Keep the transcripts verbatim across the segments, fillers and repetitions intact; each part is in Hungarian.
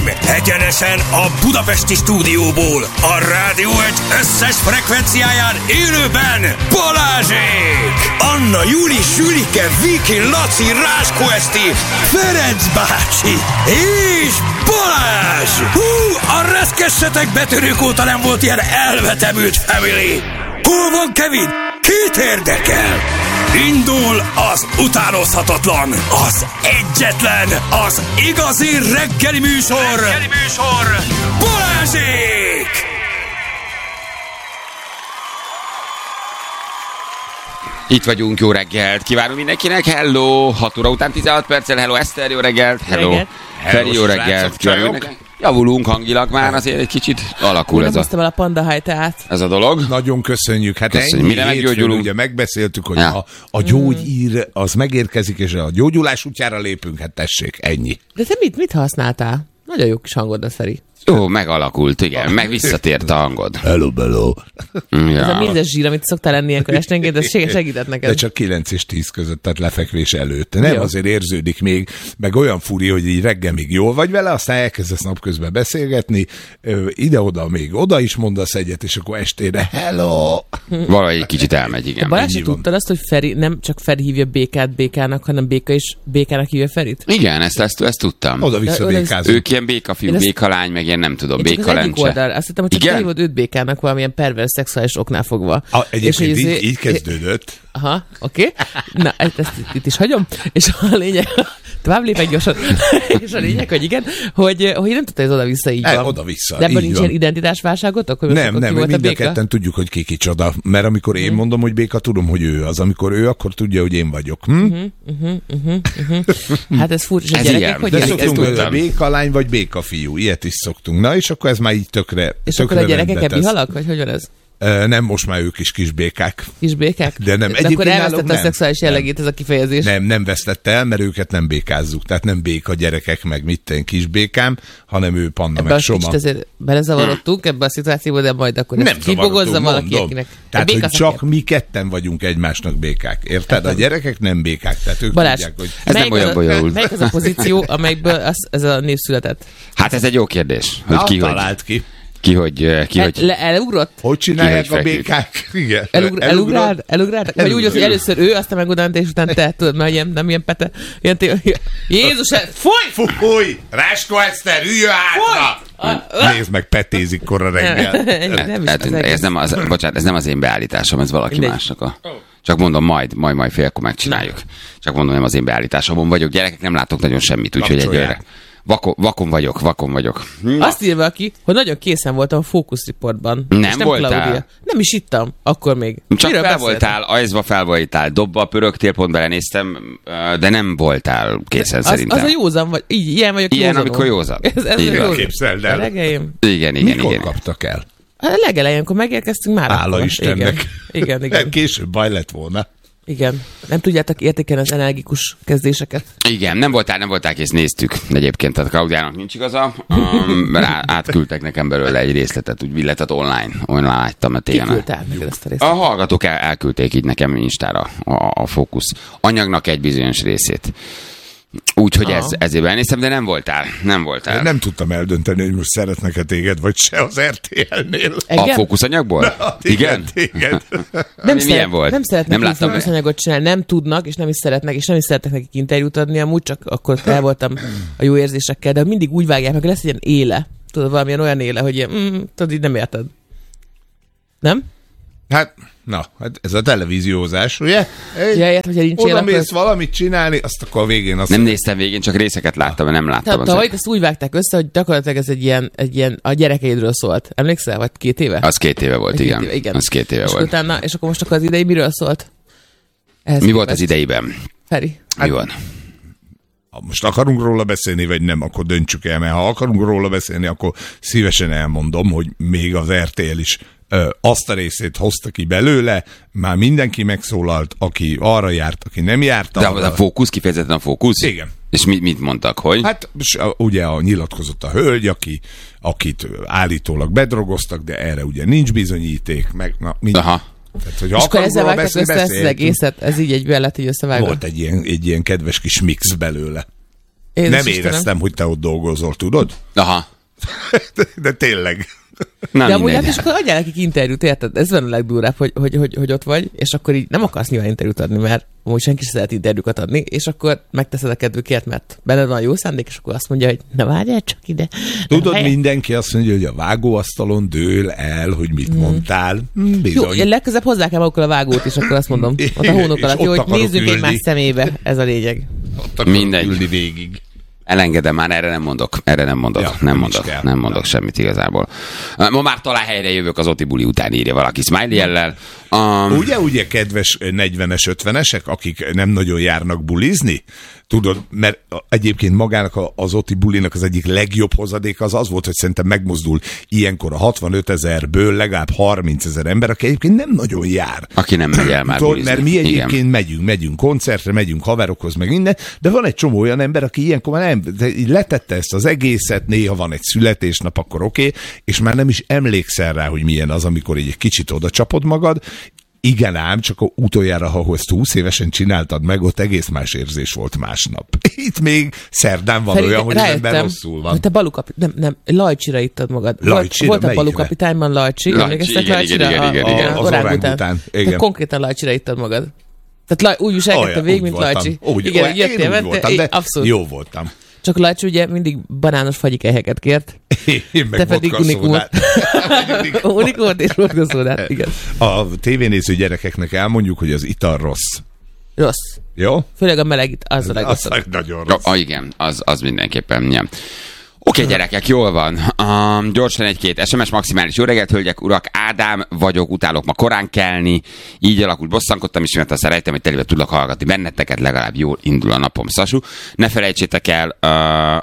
uraim, egyenesen a budapesti stúdióból, a Rádió egy összes frekvenciáján élőben Balázsék! Anna, Júli, Sülike, Viki, Laci, Ráskó Eszti, Ferenc bácsi és Balázs! Hú, a reszkessetek betörők óta nem volt ilyen elvetemült family! Hol van Kevin? Kit érdekel? Indul az utánozhatatlan, az egyetlen, az igazi reggeli műsor, reggeli műsor, Balázsék! Itt vagyunk, jó reggelt, kívánunk mindenkinek, hello, hat óra után tizenhat perccel, hello Eszter, jó reggelt, hello, Feri, jó reggelt, kívánunk mindenkinek. Javulunk hangilag már, azért egy kicsit alakul ez a... Nem el a Panda High-teát. Ez a dolog. Nagyon köszönjük. Hát köszönjük. Mire meggyógyulunk? Ugye megbeszéltük, hogy ja. a, a gyógyír az megérkezik, és a gyógyulás útjára lépünk, hát tessék, ennyi. De te mit, mit használtál? Nagyon jó kis hangod, Feri. Jó, megalakult, igen, meg visszatért a hangod. Hello, hello. Ja. Ez a minden zsír, amit szoktál lenni ilyenkor esténként, ez segített neked. De csak kilenc és tíz között, tehát lefekvés előtt. Nem, jó. Azért érződik még, meg olyan furi, hogy így reggel még jól vagy vele, aztán elkezdesz napközben beszélgetni, ide-oda még oda is mondasz egyet, és akkor estére hello. Valahogy egy kicsit elmegy, igen. Balázs, tudtad azt, hogy Feri nem csak Feri hívja Békát Békának, hanem Béka is Békának hívja Ferit? Igen, ezt, ezt, ezt tudtam. Oda-vissza békázunk. Ők ilyen békafiú, békalány, meg ilyen nem tudom, béka lencse. Oldal, azt hittem, hogy csak hívod őt Békának valamilyen pervers szexuális oknál fogva. A, egyébként így, így, így kezdődött. Aha, oké. Okay. Na, ezt, ezt itt is hagyom. És a lényeg, tovább lépek gyorsan. És a lényeg, hogy igen, hogy, hogy nem tudta, hogy ez oda-vissza így van. Oda-vissza. De ebben nincs ilyen identitásválságotok? Hogy nem, nem, mind a ketten tudjuk, hogy ki kicsoda. Mert amikor én mondom, hogy Béka, tudom, hogy ő az. Amikor ő, akkor tudja, hogy én vagyok. Hm? Uh-huh, uh-huh, uh-huh, uh-huh. Hát ez furcsa, hogy ez gyerekek, hogy de szoktunk Béka lány vagy Béka fiú. Ilyet is szoktunk. Na, és akkor ez már így tökre. És tökre akkor a gyerekek ebbi halak? Vagy hogy van ez? Uh, nem, most már ők is kisbékák. Kisbékák? De nem. De akkor elvesztette a szexuális jellegét ez a kifejezés. Nem, nem vesztette el, mert őket nem békázzuk. Tehát nem béka gyerekek, meg mit ten kisbékám, hanem ő Panna, ebbe meg Soma. Ebben azért belezavarodtunk ebbe a szituációba, de majd akkor nem ezt kibogozza valaki, akinek. Tehát, hogy csak mi ketten vagyunk egymásnak békák. Érted? A gyerekek nem békák. Tehát ők Balázs, tudják, hogy... Ez nem olyan bonyolult. Melyik az a pozíció, amelyikből az, ez a név született? Hát ez egy jó kérdés. Hogy Na, ki, talált hogy... ki. Ki, hogy... Ki, hogy... Le, elugrott? Hogy csinálják ki, a békák? Igen. Elugr, elugrált? Elugrált? Vagy úgy, hogy először ő, aztán meg utána, és utána te, tudod, mert ilyen, nem ilyen pete. Ilyen té... Jézus, fúj! Fúj! Ráskó Eszter, üljön hátra! Nézd meg, petézik kora reggel. Nem, ez, ez, nem az, bocsánat, ez nem az én beállításom, ez valaki Mindegy. másnak a... Csak mondom, majd, majd, majd félkor megcsináljuk. Nem. Csak mondom, nem az én beállításomon vagyok. Gyerekek, nem látok nagyon semmit, úgyhogy egyőre. Vakon, vakon vagyok, vakon vagyok. Na. Azt írva ki, hogy nagyon készen voltam a Focus Reportban. Nem, nem voltál? Claudia. Nem is ittam, akkor még. Csak Miről fel voltál, ajzva fel voltál, dobba, pörögtél, pont belenéztem, de nem voltál készen az, szerintem. Az a józan vagy, így, ilyen vagyok Ilyen, józanom. amikor józan. Ez, ez igen, képzeld el. Igen, igen, igen. Mikor igen. kaptak el? A legelejénkor megérkeztünk már. Hála akkor. Istennek. Igen, igen. igen. Később baj lett volna. Igen. Nem tudjátok értékelni az energikus kezdéseket. Igen, nem voltál, nem voltál kész, néztük. Egyébként a Klaudiának nincs igaza. Um, rá, átküldtek nekem belőle egy részletet, úgy billetet online. Online láttam a télen. Ki küldte át neked ezt a részletet? A hallgatók el, elküldték így nekem Instára a, a Fókusz anyagnak egy bizonyos részét. Úgyhogy ez, ezért elnéztem, de nem voltál. Nem voltál. De nem tudtam eldönteni, hogy most szeretnek-e téged, vagy se az er té el-nél. A fókuszanyagból? Na, igen? Igen. Nem, milyen szeret, volt? Nem szeretnek nem így fókuszanyagot csinálni, nem tudnak, és nem is szeretnek, és nem is szeretnek nekik interjút adni, amúgy csak akkor el voltam a jó érzésekkel, de mindig úgy vágják meg, hogy lesz egy ilyen éle. Tudod, valamilyen olyan éle, hogy ilyen, mm, tudod, így nem érted. Nem? Hát, na, hát ez a televíziózás, ugye? Egy, ja, ért, hogyha nincs oda él, mész akkor... valamit csinálni, azt akkor a végén azt... Nem néztem végén, csak részeket láttam, nem láttam. Tehát tavaly ezt úgy vágták össze, hogy gyakorlatilag ez egy ilyen, egy ilyen a gyerekeidről szólt. Emlékszel? Vagy két éve? Az két éve volt, igen. Éve, igen. Az két éve és volt. Utána, és akkor most akkor az idei miről szólt? Ehhez Mi volt az ideiben? Feri. Mi van? Most akarunk róla beszélni, vagy nem, akkor döntsük el, mert ha akarunk róla beszélni, akkor szívesen elmondom, hogy még az er té el is ö, azt a részét hozta ki belőle, már mindenki megszólalt, aki arra járt, aki nem járt. De a, a fókusz, kifejezetten a fókusz? Igen. És mit, mit mondtak, hogy? Hát ugye a nyilatkozott a hölgy, aki, akit állítólag bedrogoztak, de erre ugye nincs bizonyíték, meg na, mind... Aha. Tehát, hogy és akkor ezzel vágtak össze ezt az egészet, ez így egy lett így összevágva. Volt egy ilyen, egy ilyen kedves kis mix belőle. Édes nem Istenem. éreztem, hogy te ott dolgozol, tudod? Aha. De, de tényleg. Na, de amúgy mindegy. hát is akkor adjál nekik interjút, érted? Ez van a legdurább, hogy, hogy, hogy, hogy ott vagy, és akkor így nem akarsz nyilván interjút adni, mert amúgy senki sem szeret interjúkat adni, és akkor megteszed a kedvükért, mert benned van jó szándék, és akkor azt mondja, hogy na várjál csak ide. Tudod, Helyen. mindenki azt mondja, hogy a vágóasztalon dől el, hogy mit mondtál. Hm, bizony. Jó, legközebb hozzá kell magukkal a vágót, és akkor azt mondom, ott a hónok És alatt, ott jó, hogy akarok nézzük ülni. egymás szemébe, ez a lényeg. Ott akarok Mindegy. ülni végig. Elengedem már, erre nem mondok. Erre nem mondok. Ja, nem nem is mondok. kell. Nem mondok semmit igazából. Ma már talán helyre jövök az Oti buli után, írja valaki smiley jellel. Um, Ugye, ugye, kedves negyvenes, ötvenesek, akik nem nagyon járnak bulizni? Tudod, mert egyébként magának a- az Oti bulinak az egyik legjobb hozadék az az volt, hogy szerintem megmozdul ilyenkor a hatvanöt ezerből legalább harminc ezer ember, aki egyébként nem nagyon jár. aki nem megy el már Tudod, bulizni. mert mi egyébként Igen. megyünk, megyünk koncertre, megyünk haverokhoz, meg minden, de van egy csomó olyan ember, aki ilyenkor már nem, de így letette ezt az egészet, néha van egy születésnap, akkor oké, okay, és már nem is emlékszel rá, hogy milyen az, amikor így egy kicsit oda csapod magad. Igen ám, csak a utoljára, ha ezt húsz évesen csináltad meg, ott egész más érzés volt másnap. Itt még szerdán van Feri, olyan, hogy az ember rájöttem, rosszul van. hogy te balukapi... Nem, nem, Lajcsira ittad magad. Lajcsira? Volt, volt a Melyikre? balukapitányban Lajcsi. Lajcsi, Emlékeztek igen, Lajcsira? igen, igen, igen, igen. A, Az orángután. orángután, Te igen. konkrétan Lajcsira ittad magad. Tehát Laj, úgy viselkedte Olyan, végig, úgy mint voltam. Lajcsi. Úgy, Igen, olyan, jöttél, én úgy mentél, voltam, de abszolút. jó voltam. Csak Lajcsi ugye mindig banános fagyikelyheket kért. Én meg Te pedig vodka unikumot. szódát. Unikumot és vodkaszódát, igen. A tévénéző gyerekeknek elmondjuk, hogy az ital rossz. Rossz. Jó? Főleg a meleg itt, az a Az legrosszabb. nagyon Ja, rossz. ah, igen, az, az mindenképpen. Ja. Oké, okay, gyerekek, jól van. Um, gyorsan egy-két es em es maximális. Jó reggelt, hölgyek, urak, Ádám vagyok, utálok ma korán kelni. Így alakult, bosszankodtam is, mert azt rejtem, hogy telibe tudlak hallgatni benneteket, legalább jól indul a napom. Szasu, ne felejtsétek el uh,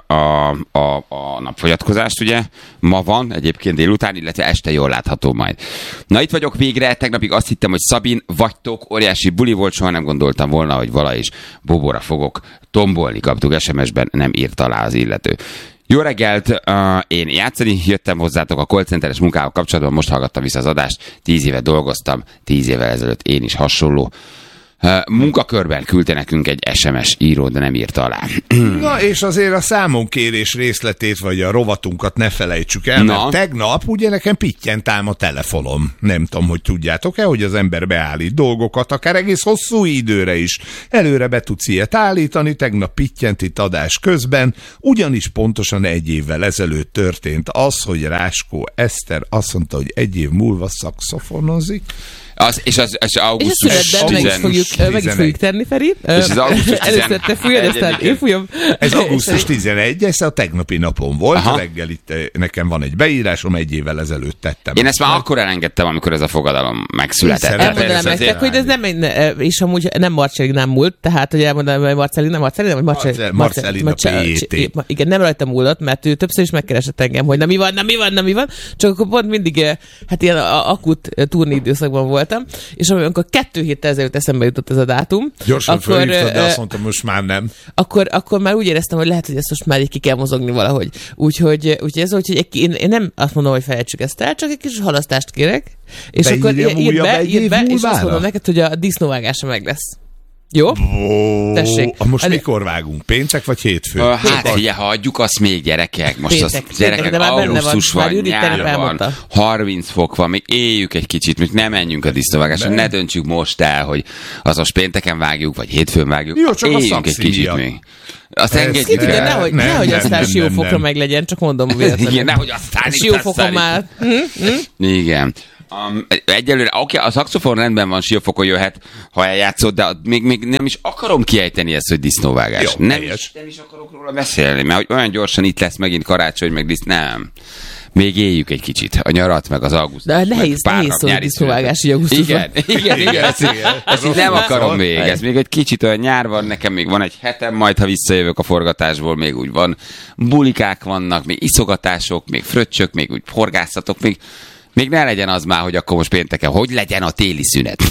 a, a, a napfogyatkozást, ugye? Ma van, egyébként délután, illetve este jól látható majd. Na, itt vagyok végre, tegnapig azt hittem, hogy Szabin, vagytok, óriási buli volt, soha nem gondoltam volna, hogy vala is Bobóra fogok tombolni, kaptuk es em es-ben, nem írt alá az illető. Jó reggelt, uh, én játszani jöttem hozzátok a call centeres munkával kapcsolatban, most hallgattam vissza az adást, tíz éve dolgoztam, tíz évvel ezelőtt én is hasonló. Uh, munkakörben küldte nekünk egy es em es író, de nem írta alá. Na, és azért a számonkérés részletét, vagy a rovatunkat ne felejtsük el, Na. mert tegnap ugye nekem pittyent ám a telefonom. Nem tudom, hogy tudjátok-e, hogy az ember beállít dolgokat, akár egész hosszú időre is. Előre be tudsz ilyet állítani, tegnap pittyent itt adás közben, ugyanis pontosan egy évvel ezelőtt történt az, hogy Ráskó Eszter azt mondta, hogy egy év múlva szaxofonozik. Az, és az, az És a augusztus születben meg is tizen- fogjuk, meg is tizenegy. fogjuk tenni, Feri. az augusztus Először te fújod, aztán én fújom. Ez augusztus tizenegy, ez a tegnapi napon volt, Aha. reggel itt eh, nekem van egy beírásom, egy évvel ezelőtt tettem. Én ezt már akkor elengedtem, amikor ez a fogadalom megszületett. Én Tehát Elmondanám ez azért- nektek, hogy ez nem, egy- és amúgy nem Marcellinám múlt, tehát, hogy elmondanám, hogy Marcellin, nem Marcellin, vagy Marcel- Marcellin. Marcellina pé té. Igen, nem rajta múlott, mert ő többször is megkeresett engem, hogy na mi van, na mi van, na mi van, csak akkor pont mindig, eh, hát ilyen a- akut eh, turné időszakban voltam, és amikor kettő héttel ezelőtt eszembe jutott ez a dátum, Gyorsan akkor, felhívtad, de eh, azt mondtam, most már nem. akkor, akkor már úgy éreztem, hogy lehet, hogy ezt most már így ki kell mozogni valahogy. Úgyhogy, úgyhogy ez, úgyhogy egy- én, én nem azt mondom, hogy felejtsük ezt el, csak egy kis halasztást kérek, és akkor Beírjam ír újabb be, egy ír év be, és azt múlvára? mondom neked, hogy a disznóvágása meg lesz. Jó? Ó, Tessék. most Hát- mikor vágunk? Péntek vagy hétfő? Ö, Hát Péntek. figyelj, hagyjuk azt még, gyerekek. Most Péntek, az gyerekek, péntek, de már benne van. augusztus Már van, Judit nyár tegnap van, elmondta. harminc fok van, még éljük egy kicsit, még ne menjünk a disznóvágásra, ne döntsük most el, hogy az most pénteken vágjuk, vagy hétfőn vágjuk. Jó, csak a éljünk egy szakszín kicsit miatt. még. Azt Ez engedjük Igen, Nem, el. nehogy, nem, nehogy nem, aztán nem, nem, siófokra nem. meglegyen, csak mondom véletlenül. Igen, nehogy aztán itt Siófokon aztán már. Hm? Igen. Um, egyelőre, oké, okay, a szaxofon rendben van, siófokon jöhet, ha eljátszod, de még, még nem is akarom kiejteni ezt, hogy disznóvágás. Jó, nem, helyes. is, nem is akarok róla beszélni, mert hogy olyan gyorsan itt lesz megint karácsony, meg diszt... Nem. Még éljük egy kicsit a nyarat, meg az augusztus. De nehéz, meg pár nehéz nap szólni nyári disznóvágás így szünet. augusztusban. Igen, igen, igen, ezt, így- ezt így nem akarom még. Ez még egy kicsit olyan nyár van, nekem még van egy hetem, majd ha visszajövök a forgatásból, még úgy van. Bulikák vannak, még iszogatások, még fröccsök, még úgy horgászatok, még Még ne legyen az már, hogy akkor most pénteken, hogy legyen a téli szünet.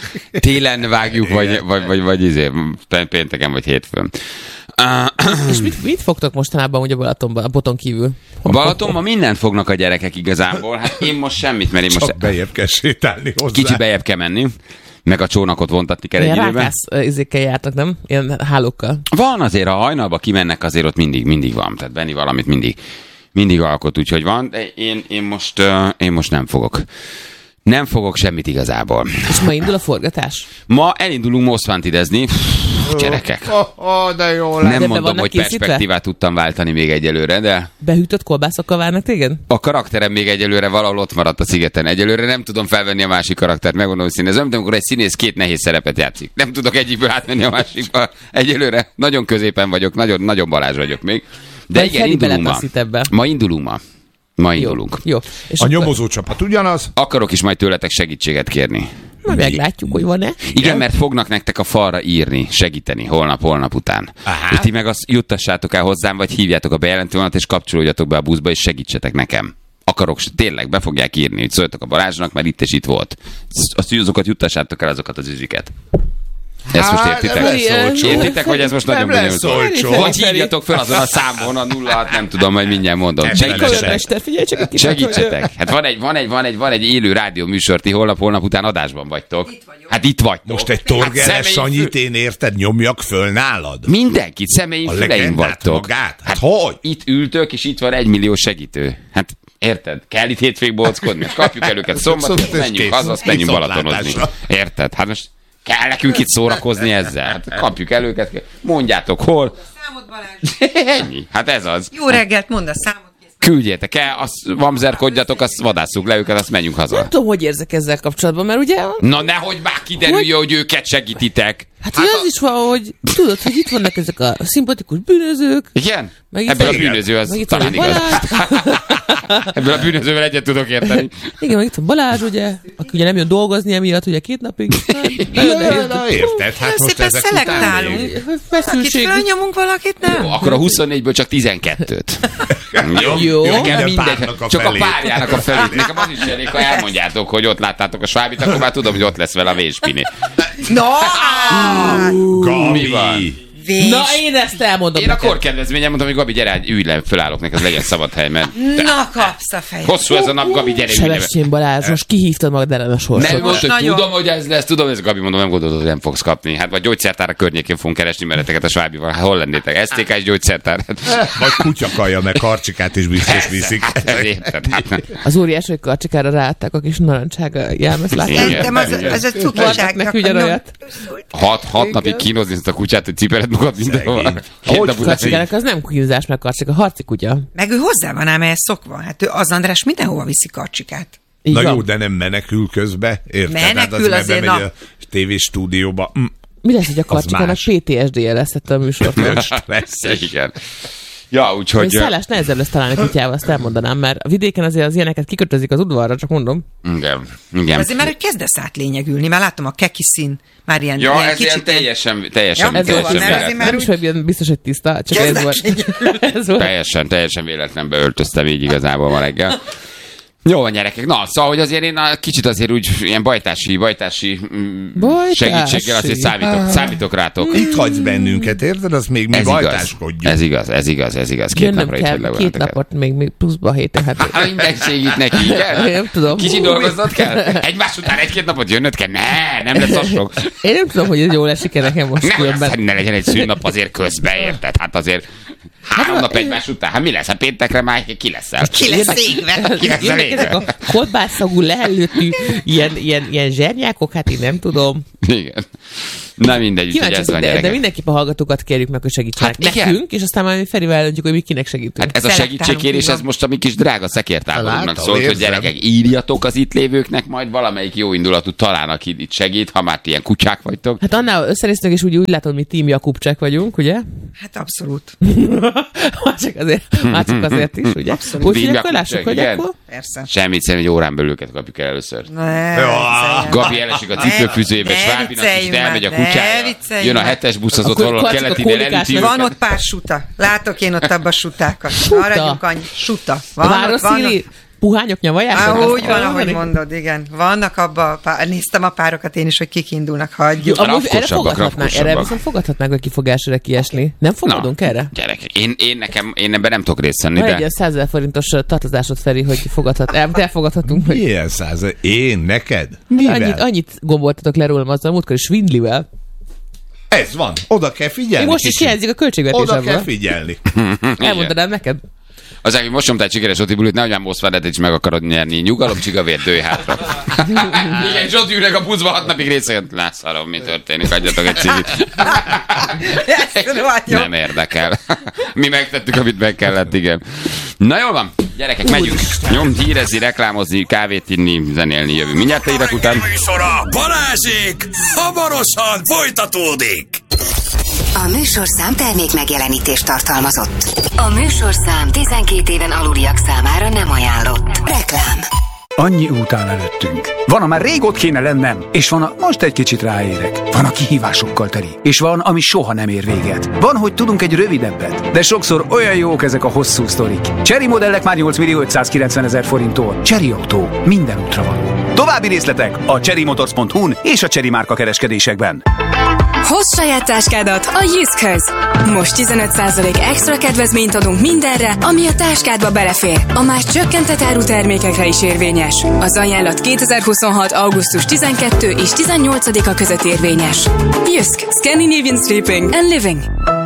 Télen vágjuk, vagy, vagy, vagy, vagy izé, pénteken, vagy hétfőn. Uh, És mit, mit fogtok mostanában ugye Balatonban, a boton kívül? Balatonban mindent fognak a gyerekek igazából. Hát én most semmit, mert én most Csak bejebb kell sétálni hozzá. kicsit bejebb kell menni. meg a csónakot vontatni kell egy Ilyen időben. rákász izékkel jártak, nem? Ilyen hálókkal. Van azért, ha hajnalba kimennek, azért ott mindig, mindig van. Tehát Benni valamit mindig, mindig alkot, úgyhogy van. De én, én, most, uh, én most nem fogok. Nem fogok semmit igazából. És ma indul a forgatás? Ma elindulunk Most Wanted-ezni. Gyerekek. Oh, oh, de jó lesz. Nem be mondom, vannak hogy készítve? perspektívát tudtam váltani még egyelőre, de Behűtött kolbászokkal várnak téged? a karakterem még egyelőre valahol ott maradt a szigeten. Egyelőre nem tudom felvenni a másik karaktert, megmondom, hogy színe. Ez olyan, amikor egy színész két nehéz szerepet játszik. Nem tudok egyikből átmenni a másikba. Egyelőre nagyon középen vagyok, nagyon, nagyon Balázs vagyok még. De Vagy igen, Feri indulunk ma. beletaszít ebbe. Ma indulunk ma. Ma Jó. indulunk. Jó. És A akkor nyomozó csapat ugyanaz? Akarok is majd tőletek segítséget kérni. majd meglátjuk, hogy van-e. Igen, mert fognak nektek a falra írni, segíteni holnap, holnap után. Aha. És ti meg azt juttassátok el hozzám, vagy hívjátok a bejelentővonalat, és kapcsolódjatok be a buszba, és segítsetek nekem. Akarok, tényleg be fogják írni, hogy szóljatok a Balázsnak, mert itt és itt volt. Azt azokat juttassátok el, azokat az üziket. Ezt most Hát, nem lesz értitek? olcsó. Értitek, hogy ez most Nem nagyon lesz bonyolult? olcsó. Vagy hívjatok fel azon a számon a nullát, nem tudom, majd mindjárt mondom. Segítsetek. Körmester, figyelj csak egy kicsit. Segítsetek. Hát van egy, van egy, van egy, van egy élő rádió műsor, ti holnap, holnap után adásban vagytok. Hát itt vagytok. Most egy Hát Torgeles személyi Sanyit fül- én érted, nyomjak föl nálad? Mindenkit, személyi A füleim legendát vagytok. magát? Hát hogy? Itt ültök, és itt van egy millió segítő. Hát érted? Kell itt hétvég bóckodni. Kapjuk el őket szombaton, Szombat, és menjünk kész. haza, azt menjünk Balatonozni. Viszontlátásra. Érted? Hát most kell nekünk itt szórakozni ezzel. Hát kapjuk el őket, mondjátok hol. Számot, Balázs. Ennyi. Hát ez az. Jó reggelt, mondd a számot. kész. Küldjétek el, azt vamzerkodjatok, azt vadásszuk le őket, azt menjünk haza. Nem tudom, hogy érzek ezzel kapcsolatban, mert ugye... Na nehogy már kiderüljön, hogy őket segítitek. Hát, hát az is van, hogy tudod, hogy itt vannak ezek a szimpatikus bűnözők. Igen? Meg itt Ebből a van- bűnöző az meg itt van talán egy igaz. Balázs. Ebből a bűnözővel egyet tudok érteni. Igen, meg itt van Balázs, ugye, aki ugye nem jön dolgozni emiatt, ugye két napig. Hát, nagyon Na, nehéz. na, érted? Hát most Szépen ezek után szelektálunk. még- Akit Feszültség. fölnyomunk, valakit nem? Jó, akkor a huszonnégyből csak tizenkettőt. Jó, Jó. Nekem Minden mindegy, párnak a csak a felét. párjának a felét. Nekem az is elég, ha elmondjátok, hogy ott láttátok a Svábit, akkor már tudom, hogy ott lesz vele a Véspini. No! Mi van? Gabi! Vés. Na, én ezt elmondom Én a neked. korkedvezményem mondom, hogy Gabi, gyere, ülj le, fölállok neked, legyen szabad hely, mert Na, kapsz a fejed. hosszú ez a nap, Gabi, gyere, ülj le. Sebestyén Balázs, most kihívtad magad ellen a Nem sorsot. most, hogy nagyon. tudom, hogy ez lesz, tudom, ez Gabi, mondom, nem gondolod, hogy nem fogsz kapni. Hát vagy gyógyszertára környékén fogunk keresni mereteket a Svábival. Hát hol lennétek? es té ká-s gyógyszertár. Vagy kutyakaja, meg karcsikát is biztos viszik. Érted? Hát nem. Az óriás, hogy karcsikára ráadták a kis narancsága jelmez, Igen. látták? Szerintem az, igen. az a Vartak cukiság. neki ugyanolyat. Hat, hat napig kínozni ezt a kutyát, hogy cipered magad mindenhova. Szegény. Két Hogy nap után- Karcsikának az nem kínzás, meg karcsika, harci kutya. Meg ő hozzá van ám ehhez szokva. Hát ő, az András mindenhova viszi karcsikát. Így Na van. jó, de nem menekül közbe, érted? Menekül Hát az, mert azért, bemegy na. a tévéstúdióba. Mm, Mi lesz, hogy a karcsikának más. pé té es dé-je lesz ettől a műsortól? stressz. Igen. Ja, Hogy úgyhogy... szállás nehezebb lesz találni kutyával, azt elmondanám, mert a vidéken azért az ilyeneket kikötözik az udvarra, csak mondom. Igen, igen. Azért már hogy kezdesz átlényegülni, már látom a keki szín, már ilyen, Ja, ilyen ez ilyen kicsit... teljesen, teljesen, Ja, Ez Jó volt van, teljesen, nem, véletlen, azért nem már is vagy ilyen biztos, hogy tiszta, csak ez volt. ez volt. teljesen, teljesen véletlenbe öltöztem így igazából ma reggel. Jó van, gyerekek. Na, szóval, hogy azért én a kicsit azért úgy ilyen bajtási, bajtási, mm, Bajtási. segítséggel azért számítok, számítok rátok. Itt hagysz bennünket, érted? Az még mi Ez igaz, bajtáskodjunk. ez igaz, ez igaz, ez igaz. Két Jönnöm napra itt kell, hagy két leveleteket. napot még, még pluszba héten. Hát, Hát minden segít neki, igen? Én nem tudom. Kicsit dolgoznod kell? Egymás után egy-két napot jönnöd kell? Ne, nem lesz az sok. Én nem tudom, hogy ez jól esik-e nekem most Nem, különben. ne legyen egy szűnnap azért közbe, érted? Hát azért három nap egymás után. Hát mi lesz? Hát péntekre már ki leszel? Ki lesz égve? Ki lesz Jönnek ezek a kolbászszagú lehellőtű ilyen, ilyen, ilyen zsernyákok, hát én nem tudom. Igen. Na mindegy, úgyhogy Kíváncsi, ez van, de, de gyerekek. mindenképp a hallgatókat kérjük meg, hogy segítsenek Hát igen. nekünk, és aztán majd mi Ferivel eldöntjük, hogy mi kinek segítünk. Hát ez a Szelektálunk, segítségkérés, így van. ez most a mi kis drága szekértáborunknak Látom, szólt, hogy érzem. gyerekek, írjatok az itt lévőknek, majd valamelyik jó indulatú talán, aki itt segít, ha már ti ilyen kutyák vagytok. Hát annál összenéztünk, és úgy, úgy látod, mi Team Jakubcsek vagyunk, ugye? Hát abszolút. már, csak azért, már csak azért is, ugye? Abszolút. Úgyhogy Team akkor lássuk, Jakubcsek, hogy igen. akkor... Persze. Semmit, szerintem egy órán belül őket kapjuk el először. Ne, Jó. vicceljen. Gabi elesik a cipőfűzőjébe, Ne Svábinak is vicceljünk elmegy a már, ne kutyája. vicceljünk Jön a már. hetes busz, az ott Akkor valahol a Karcika keletinél kódikás elüti lesz. őket. Van ott pár suta. Látok én ott abba sutákat. Suta? Maradjunk annyi. Suta. Van ott, van Városili, ott. puhányok nyavalják? Á, úgy van, ahogy mondod, igen. Vannak abban, pár, néztem a párokat én is, hogy kik indulnak, hagyjuk. Amúgy erre fogadhatnánk, erre viszont fogadhatnánk, hogy kifogásra kiesni. Nem fogadunk Na, erre? Gyerek, én, én, nekem, én ebben nem tudok részt venni, Van de... egy ilyen százezer forintos tartozásod, Feri, hogy fogadhat. Elfogadhatunk. Hogy... Milyen százezer? Én? Neked? Hát Mivel? annyit, annyit gomboltatok le rólam azzal, múltkor is Swindlivel. Ez van. Oda kell figyelni. Én most is hiányzik a költségvetésemből. Oda kell figyelni. Elmondanám neked. Az, aki most nyomtál sikeres Zsoti bulit, nehogy már Moszkvádet is meg akarod nyerni. Nyugalom, csigavér, dőj hátra. Igen, Zsoti üreg a buszba hat napig részegen. Lászarom, mi történik, adjatok egy cigit. Nem érdekel. Mi megtettük, amit meg kellett, igen. Na jól van, gyerekek, megyünk. Nyom, hírezni, reklámozni, kávét inni, zenélni, jövünk. Mindjárt a hírek után. Műsora Balázsék hamarosan folytatódik. A műsorszám termék megjelenítést tartalmazott. A műsorszám tizenkét éven aluliak számára nem ajánlott. Reklám. Annyi út áll előttünk. Van, a már rég ott kéne lennem, és van, a most egy kicsit ráérek. Van, a kihívásokkal teli, és van, ami soha nem ér véget. Van, hogy tudunk egy rövidebbet, de sokszor olyan jók ezek a hosszú sztorik. Chery modellek már nyolc millió ötszázkilencven ezer forinttól. Chery Autó, minden útra való. További részletek a chery motors pont hu-n és a Chery márka kereskedésekben. Hozz saját táskádat a Jyskhez! Most tizenöt százalék extra kedvezményt adunk mindenre, ami a táskádba belefér. A más csökkentett áru termékekre is érvényes. Az ajánlat kétezer-huszonhat. augusztus tizenkettedike és tizennyolcadika között érvényes. Jysk, Scandinavian Sleeping and Living.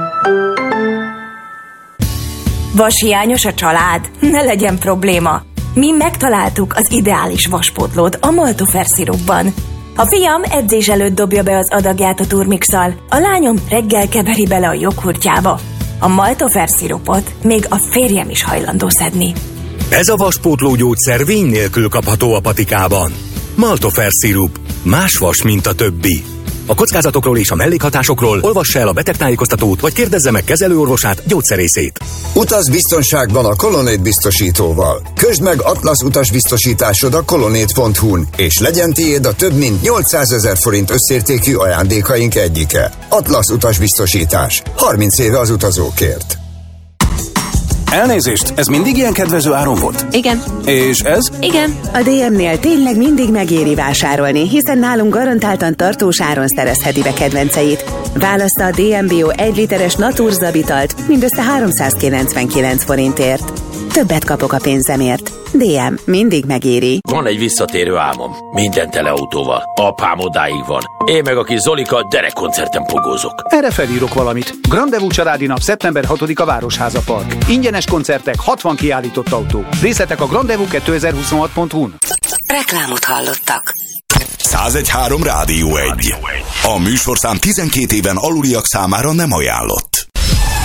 Vashiányos a család? Ne legyen probléma. Mi megtaláltuk az ideális vaspótlót a Maltofer szirupban. A fiam edzés előtt dobja be az adagját a turmixal, a lányom reggel keveri bele a joghurtjába. A Maltofer szirupot még a férjem is hajlandó szedni. Ez a vaspótló gyógyszer vény nélkül kapható a patikában. Maltofer szirup. Más vas, mint a többi. A kockázatokról és a mellékhatásokról olvassa el a betegtájékoztatót, vagy kérdezze meg kezelőorvosát, gyógyszerészét. Utaz biztonságban a Kolonét biztosítóval. Közd meg Atlasz utasbiztosításod a kolonét pont hu-n, és legyen tiéd a több mint nyolcszázezer forint összértékű ajándékaink egyike. Atlasz utasbiztosítás. harminc éve az utazókért. Elnézést, ez mindig ilyen kedvező áron volt? Igen. És ez? Igen. A dé em-nél tényleg mindig megéri vásárolni, hiszen nálunk garantáltan tartós áron szerezheti be kedvenceit. Válassza a dé em Bio egy literes Naturzabitalt mindössze háromszázkilencvenkilenc forintért. Többet kapok a pénzemért. dé em mindig megéri. Van egy visszatérő álmom. Minden teleautóval. Apám odáig van. Én meg a kis Zolika derekkoncerten pogózok. Erre felírok valamit. Grandevú családi nap szeptember hatodika Városháza Park. Ingyenes koncertek, hatvan kiállított autó. Részletek a grandevú kétezer-huszonhat pont hu-n. Reklámot hallottak. száz egy három Rádió egy. A műsorszám tizenkét éven aluliak számára nem ajánlott.